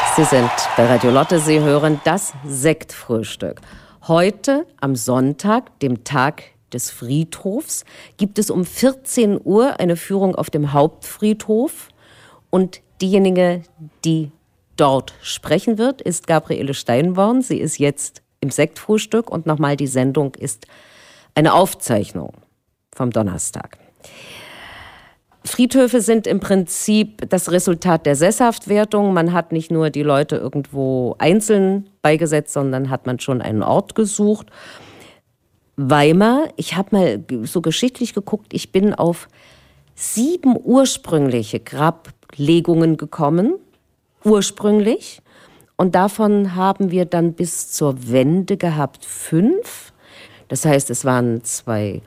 Sie sind bei Radio Lotte, Sie hören das Sektfrühstück. Heute am Sonntag, dem Tag des Friedhofs, gibt es um 14 Uhr eine Führung auf dem Hauptfriedhof. Und diejenige, die dort sprechen wird, ist Gabriele Steinborn. Sie ist jetzt im Sektfrühstück und nochmal, die Sendung ist eine Aufzeichnung vom Donnerstag. Friedhöfe sind im Prinzip das Resultat der Sesshaftwertung. Man hat nicht nur die Leute irgendwo einzeln beigesetzt, sondern hat man schon einen Ort gesucht. Weimar, ich habe mal so geschichtlich geguckt, ich bin auf 7 ursprüngliche Grablegungen gekommen, ursprünglich. Und davon haben wir dann bis zur Wende gehabt 5. Das heißt, es waren zwei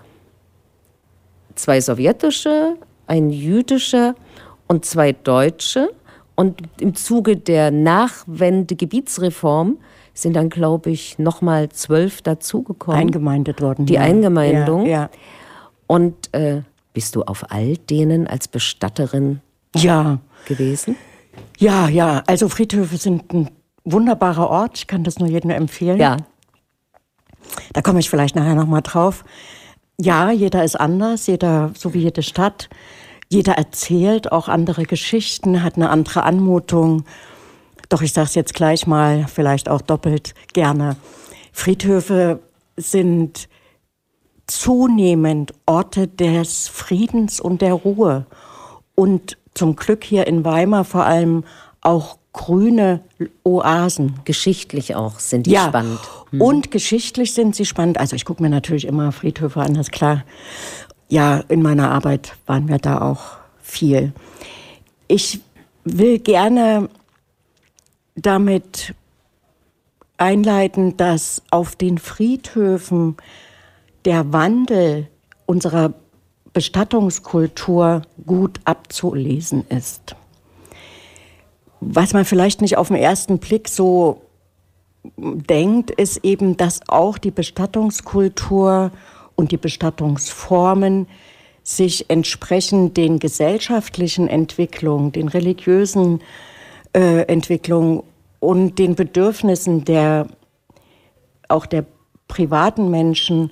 sowjetische, ein jüdischer und 2 deutsche. Und im Zuge der Nachwende-Gebietsreform sind dann, glaube ich, nochmal 12 dazugekommen. Eingemeindet worden. Die Eingemeindung. Ja. Und bist du auf all denen als Bestatterin gewesen? Ja. Also Friedhöfe sind ein wunderbarer Ort. Ich kann das nur jedem empfehlen. Ja. Da komme ich vielleicht nachher nochmal drauf. Ja, jeder ist anders, jeder, so wie jede Stadt. Jeder erzählt auch andere Geschichten, hat eine andere Anmutung. Doch ich sage es jetzt gleich mal, vielleicht auch doppelt gerne. Friedhöfe sind zunehmend Orte des Friedens und der Ruhe. Und zum Glück hier in Weimar vor allem auch grüne Oasen. Geschichtlich auch sind die spannend. Und geschichtlich sind sie spannend. Also ich gucke mir natürlich immer Friedhöfe an, das ist klar. Ja, in meiner Arbeit waren wir da auch viel. Ich will gerne damit einleiten, dass auf den Friedhöfen der Wandel unserer Bestattungskultur gut abzulesen ist. Was man vielleicht nicht auf den ersten Blick so denkt, ist eben, dass auch die Bestattungskultur und die Bestattungsformen sich entsprechend den gesellschaftlichen Entwicklungen, den religiösen Entwicklungen und den Bedürfnissen auch der privaten Menschen